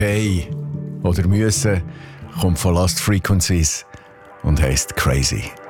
Hey oder müssen kommt von Lost Frequencies und heisst Crazy.